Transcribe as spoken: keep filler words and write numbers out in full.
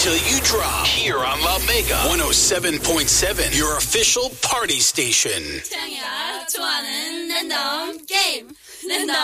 till you drop. Here on La Mega one oh seven point seven, your official party station. 태양이가 좋아하는 랜덤 게임. 랜덤